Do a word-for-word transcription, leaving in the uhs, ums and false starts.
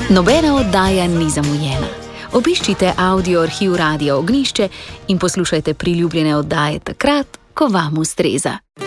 Nobena oddaja ni zamujena. Obiščite audio arhiv Radia Ognjišče in poslušajte priljubljene oddaje takrat, ko vam ustreza.